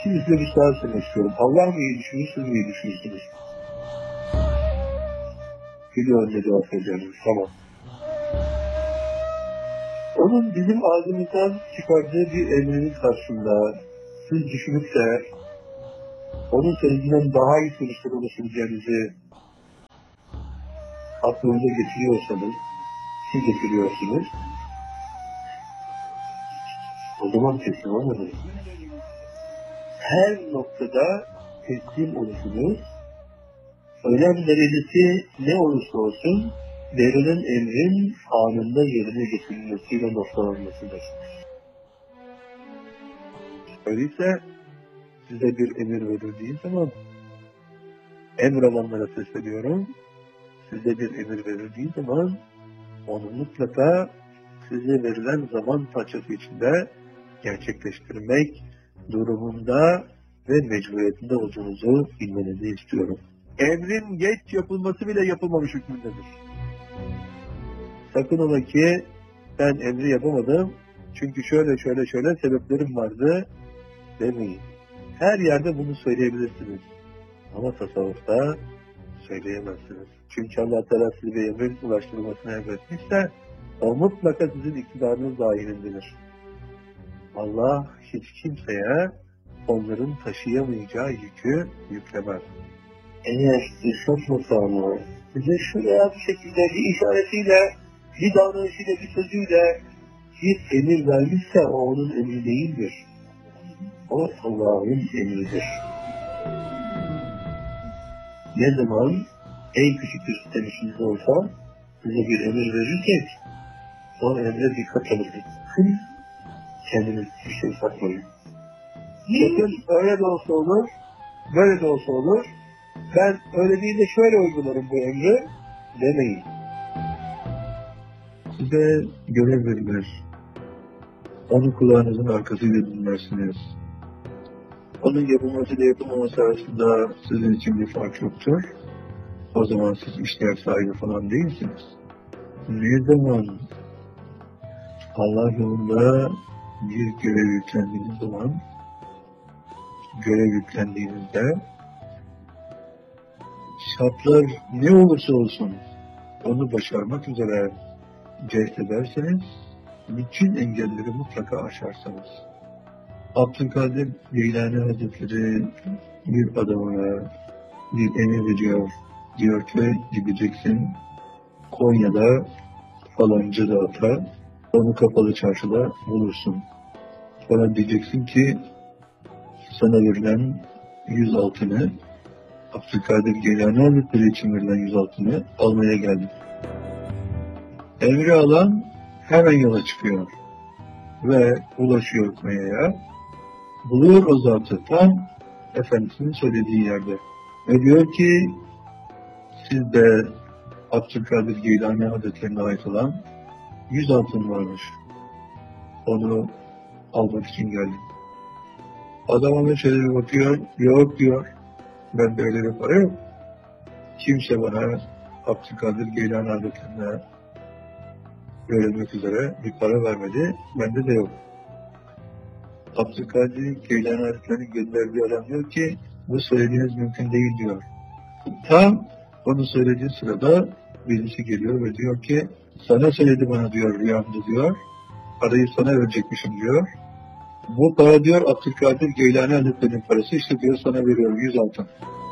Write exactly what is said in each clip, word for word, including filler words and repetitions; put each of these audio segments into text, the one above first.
Şimdi size bir soru sormak istiyorum. Allah mı iyi düşünür, siz mi iyi düşünürsünüz? Biliyorum ne cevap vereceğiniz. Tamam. Onun bizim ağzımızdan çıkardığı bir emrinin karşısında siz düşünüp de onun söylediğinden daha iyi sonuçlar ulaşabileceğinizi aklınıza getiriyorsanız, siz getiriyorsunuz, o zaman teslim olmadınız. Her noktada teslim olursunuz. Önem derecesi ne olursa olsun, verilen emrin anında yerine getirilmesiyle noktalanmasıdır. Öyleyse size bir emir verildiği zaman, emir alanlara sesleniyorum, size bir emir verildiği zaman, onu mutlaka size verilen zaman parçası içinde gerçekleştirmek durumunda ve mecburiyetinde olduğunuzu bilmenizi istiyorum. Emrin geç yapılması bile yapılmamış hükmündedir. Sakın ola ki ben emri yapamadım çünkü şöyle şöyle şöyle sebeplerim vardı demeyin. Her yerde bunu söyleyebilirsiniz. Ama tasavvufta söyleyemezsiniz. Çünkü Allah Teala size bir emrin ulaştırılmasını emretmişse o mutlaka sizin iktidarınız dahilindedir. Allah hiç kimseye onların taşıyamayacağı yükü yüklemez. Eğer irşad makamı size şuraya bir şekilde bir işaretiyle, bir davranışıyla, bir sözüyle bir emir vermişse o onun emri değildir. O Allah'ın emridir. Ne zaman en küçük bir sistem içinizde olsa size bir emir verirsek o emre dikkat alın. Kendiniz bir şey saklayın. Bakın öyle de olsa olur, böyle de olsa olur. Ben öyle değil de şöyle uygularım bu emri demeyin. Size görev verilir. Onu kulağınızın arkasıyla dinlersiniz. Onun yapılması da yapılmaması arasında sizin için bir fark yoktur. O zaman siz işler sahibi falan değilsiniz. Ne zaman Allah yolunda bir görev yüklendiğiniz zaman, görev yüklendiğinizde şartlar ne olursa olsun onu başarmak üzere cehd ederseniz bütün engelleri mutlaka aşarsınız. Abdülkadir Geylani Hazretleri bir adamına bir emir veriyor. Diyor ki gideceksin Konya'da falanca dağıta, onu kapalı çarşıda bulursun. Sonra diyeceksin ki sana verilen yüz altını Abdülkadir Geylani Hazretleri için verilen yüz altını almaya geldim. Emri alan hemen yola çıkıyor ve ulaşıyor Konya'ya. Buluyor o zatı tam Efendimiz'in söylediği yerde. Ve diyor ki siz de Abdülkadir Geylani Hazretlerine ait olan yüz altın varmış. Onu almak için geldim. Adam ona şöyle bir bakıyor, yok diyor. Ben de öyle bir para yok. Kimse bana Abdülkadir Geylani Hazretlerine verilmek üzere bir para vermedi. Bende de yok. Abdülkadir Geylani Hazretleri'nin gönderdiği adam diyor ki bu söylediğiniz mümkün değil diyor. Tam onu söylediği sırada birisi geliyor ve diyor ki sana söyledi bana diyor rüyamda diyor. Parayı sana verecekmişim diyor. Bu para diyor Abdülkadir Geylani Hazretleri'nin parası işte diyor sana veriyor yüz altın.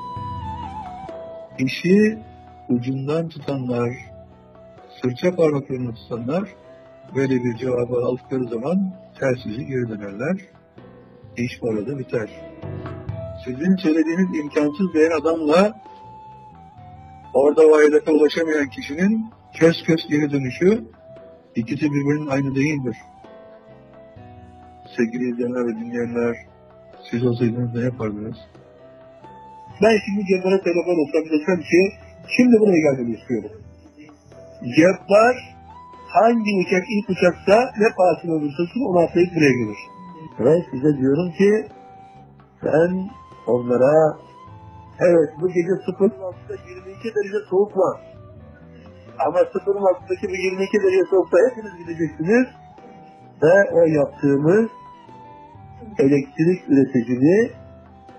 İşi ucundan tutanlar, sırça parmaklarını tutanlar böyle bir cevabı aldıkları zaman tersizi geri dönerler. İş bu arada biter. Sizin söylediğiniz imkansız diyen adamla orada vaydata ulaşamayan kişinin kös kös geri dönüşü ikisi birbirinin aynı değildir. Sevgili izleyenler ve dinleyenler, siz olsaydınız ne yapardınız? Ben şimdi Cebbar'a telefon olsam desem ki şimdi buraya gelmemi istiyorum. Cebbar hangi uçak ilk uçaksa ne pahasına olursa olsun onu atlayıp buraya gelir. Ve size diyorum ki ben onlara evet bu gece sıfırın altında yirmi iki derece soğuk var. Ama sıfırın altındaki bu yirmi iki derece soğukta hepiniz gideceksiniz ve o yaptığımız elektrik üreticini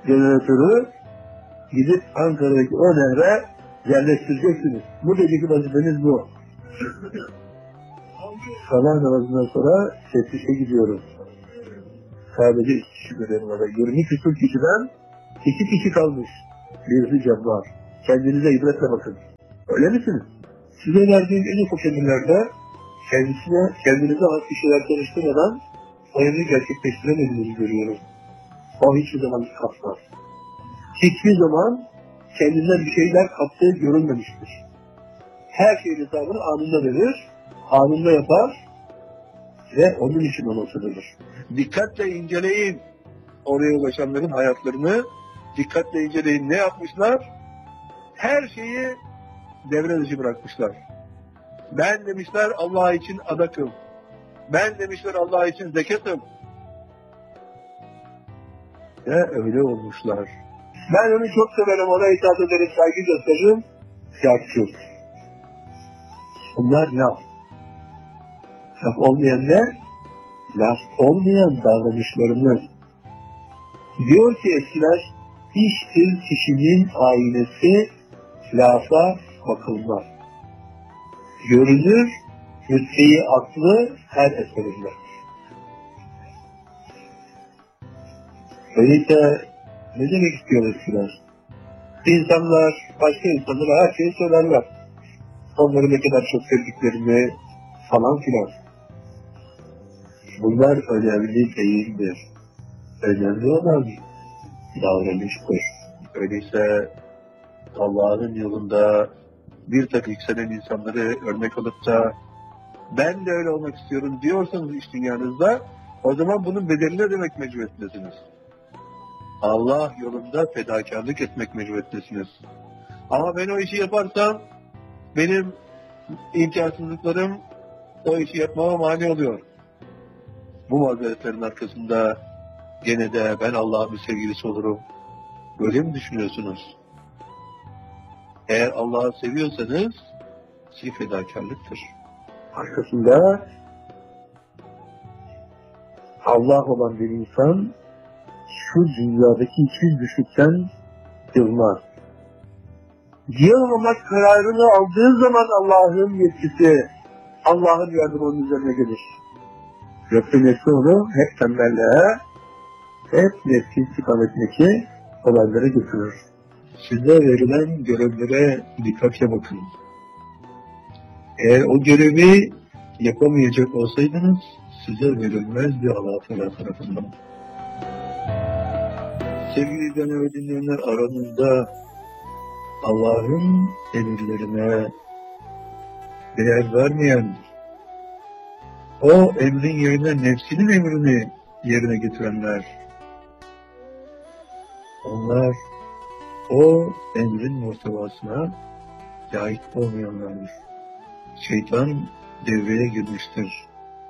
jeneratörü gidip Ankara'daki o nehre yerleştireceksiniz. Bu geceki vazifeniz bu. Sabah namazından sonra teftişe gidiyoruz. Sadece iki kişi görelim orada. yirmi küsur kişiden iki kişi kalmış. Birisi cebbar. Kendinize ibretle bakın. Öyle misiniz? Size verdiğim en ufak emirlerde kendisine, kendinize has kişiler tanıştırmadan o emri gerçekleştiremediğinizi görüyorum. O hiçbir zaman kapmaz. Hiçbir zaman kendinden bir şeyler kaptığı görülmemiştir. Her şeyin hesabını anında verir, anında yapar ve onun için ona sığınır. Dikkatle inceleyin oraya ulaşanların hayatlarını, dikkatle inceleyin ne yapmışlar? Her şeyi devre dışı bırakmışlar. Ben demişler Allah için adakım. Ben demişler Allah için zekatım. Ve öyle olmuşlar. Ben onu çok severim, ona itaat ederim, saygı gösteririm. Yapçı. Bunlar laf. Laf olmayan ne? Laf olmayan davranışlarımız. Diyor ki eskiler, hiçbir kişinin aynesi lafa bakılmaz. Görünür, mütteyi aklı her eserinde. Öyleyse ne demek istiyor eskiler? İnsanlar, başka insanlara her şeyi söylerler. Onları ne kadar çok sevdiklerini falan filan. Bunlar önemli değildir. Önemli olan davranıştır. Öyleyse Allah'ın yolunda bir takım yükselen insanları örnek alıp da ben de öyle olmak istiyorum diyorsanız iş dünyanızda, o zaman bunun bedelini ödemek mecburiyetindesiniz. Allah yolunda fedakarlık etmek mecburiyetindesiniz. Ama ben o işi yaparsam benim imkansızlıklarım o işi yapmama mani oluyor. Bu mazeretlerin arkasında gene de ben Allah'ın bir sevgilisi olurum. Böyle mi düşünüyorsunuz? Eğer Allah'ı seviyorsanız sizi fedakarlıktır. Arkasında Allah olan bir insan şu dünyadaki hiçbir güçlükten yılmaz. Yılmamak kararını aldığı zaman Allah'ın yetkisi, Allah'ın yardımı onun üzerine gelir. Yoksa nefsi onu hep tembelliğe, hep nefsin istikametindeki olaylara götürür. Size verilen görevlere dikkatle bakın. Eğer o görevi yapamayacak olsaydınız, size verilmezdi Allah Teala tarafından. Sevgili dinleyen ve dinleyenler, aranızda Allah'ın emirlerine değer vermeyen, o emrin yerine nefsinin emrini yerine getirenler, onlar o emrin muhtevasına layık olmayanlardır. Şeytan devreye girmiştir.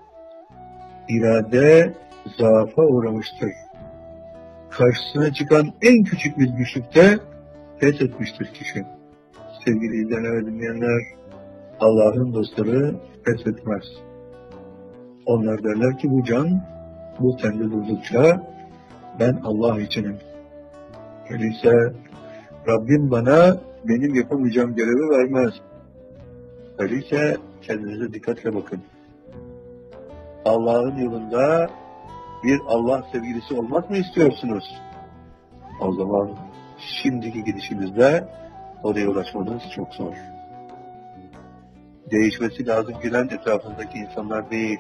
İrade zaafa uğramıştır. Karşısına çıkan en küçük bir güçlükte pes etmiştir kişi. Sevgili izleyenler ve dinleyenler, Allah'ın dostları pes etmez. Onlar derler ki bu can, bu tende durdukça ben Allah içinim. Öyleyse Rabbim bana benim yapamayacağım görevi vermez. Öyleyse kendinize dikkatle bakın. Allah'ın yolunda bir Allah sevgilisi olmak mı istiyorsunuz? O zaman şimdiki gidişimizde oraya ulaşmanız çok zor. Değişmesi lazım gelen etrafındaki insanlar değil.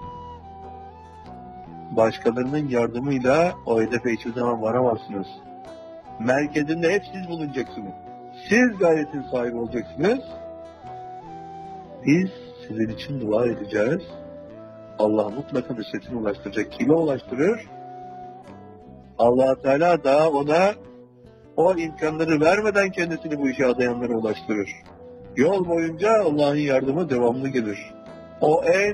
Başkalarının yardımıyla o hedefe hiçbir zaman varamazsınız. Merkezinde hep siz bulunacaksınız. Siz gayretin sahibi olacaksınız. Biz sizin için dua edeceğiz. Allah mutlaka nusretini ulaştıracak. Kime ulaştırır? Allah Teala daha ona o imkanları vermeden kendisini bu işe adayanlara ulaştırır. Yol boyunca Allah'ın yardımı devamlı gelir. O en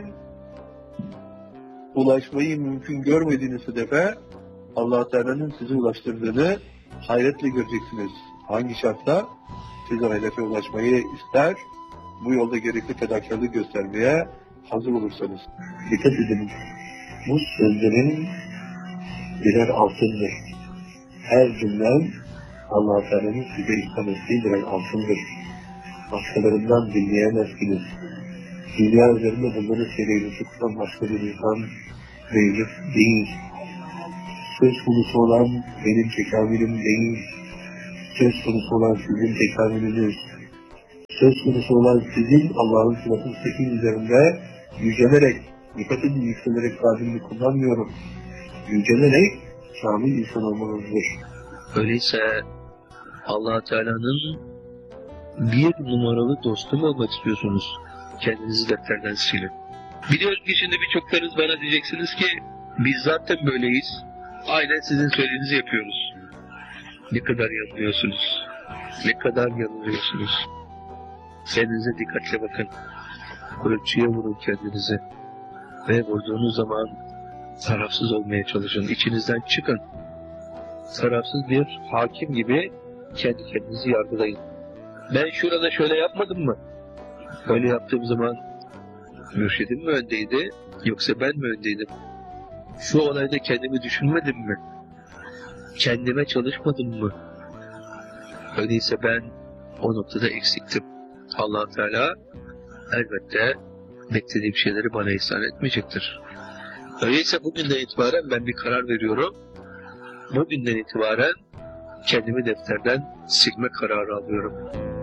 ulaşmayı mümkün görmediğiniz hedefe Allah Teala'nın sizi ulaştırdığını hayretle göreceksiniz. Hangi şartla? Siz o hedefe ulaşmayı ister, bu yolda gerekli fedakarlık göstermeye hazır olursanız. Dikkat edin. Bu sözlerin birer altındır. her cümlem Allah-u Teala'nın size ihsan ettiği birer altındır. Başkalarından dinleyemezsiniz. Dünya üzerinde bunları seriyesi kuran başka bir insan mevcut değil. Söz konusu olan benim tekamülüm değil. Söz konusu olan sizin tekamülünüz. Söz konusu olan sizin Allah'ın sıratı müstakim üzerinde yücelerek, dikkat edin yükselerek tabirini kullanmıyorum. Yücelerek kamil insan olmanızdır. Öyleyse Allah Teala'nın bir numaralı dostu mu olmak istiyorsunuz? Kendinizi defterden silin. Biliyorum ki şimdi birçoklarınız bana diyeceksiniz ki biz zaten böyleyiz. Aynen sizin söylediğinizi yapıyoruz. Ne kadar yanılıyorsunuz. Ne kadar yanılıyorsunuz. Kendinize dikkatle bakın. Ölçüye vurun kendinizi. Ve vurduğunuz zaman tarafsız olmaya çalışın. İçinizden çıkın. Tarafsız bir hakim gibi kendi kendinizi yargılayın. Ben şurada şöyle yapmadım mı? Öyle yaptığım zaman mürşidim mi öndeydi, yoksa ben mi öndeydim? Şu olayda kendimi düşünmedim mi? Kendime çalışmadım mı? Öyleyse ben o noktada eksiktim. Allah Teala elbette beklediğim şeyleri bana ihsan etmeyecektir. Öyleyse bugünden itibaren ben bir karar veriyorum. Bugünden itibaren kendimi defterden silme kararı alıyorum.